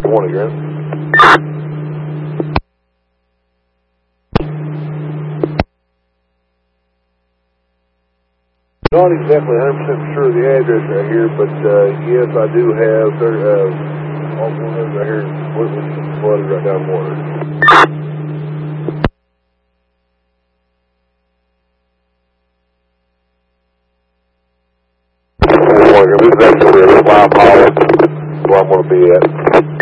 morning, Grant. Not exactly 100% sure of the address right here, but yes, I do have all one of right here completely flooded right down water. This is actually a 5 mile where I'm going to be at.